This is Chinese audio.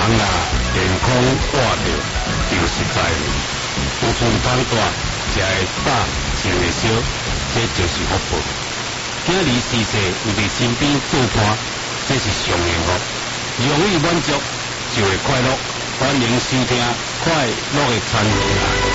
若健康活着，就实在了。有寸通大，食会饱，穿会少，这就是福报。今日时势有伫身边做伴，这是上幸福。容易满足就会快乐。欢迎收听快乐的餐厅。